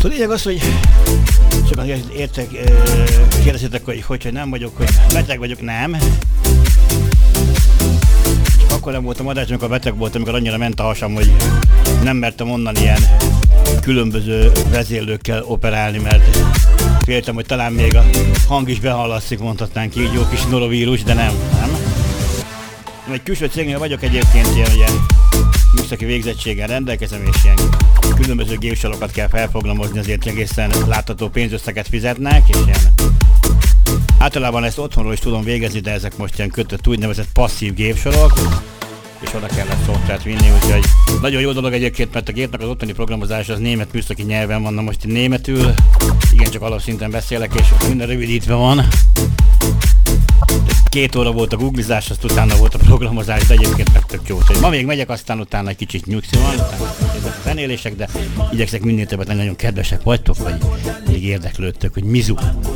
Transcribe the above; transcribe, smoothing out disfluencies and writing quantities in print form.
A lényeg az, hogy sokan értek, kérdezitek, hogy nem vagyok, hogy beteg vagyok, nem. Akkor nem voltam adás, amikor beteg voltam, amikor annyira ment a hasam, hogy nem mertem onnan ilyen különböző vezérlőkkel operálni, mert féltem, hogy talán még a hang is behallatszik, mondhatnánk így, jó kis norovírus, de nem. Egy külső cégnél vagyok egyébként, ilyen műszaki végzettséggel rendelkezem, és ilyen különböző gépsorokat kell felprogramozni, azért egészen látható pénzösszeget fizetnek, és ilyen általában ezt otthonról is tudom végezni, de ezek most ilyen kötött úgynevezett passzív gépsorok, és oda kellett szoftvert vinni, úgyhogy nagyon jó dolog egyébként, mert a gépnek az otthoni programozása az német műszaki nyelven van, na most én németül, igen, csak alapszinten beszélek, és minden rövidítve van. 2 óra volt a googlizás, azt utána volt a programozás, de egyébként meg tök jó. Ma még megyek, aztán utána egy kicsit nyugszi van, utána ezek a zenélések, de igyekszek minél többet, nagyon kedvesek vagytok, vagy még érdeklődtök, hogy mizu.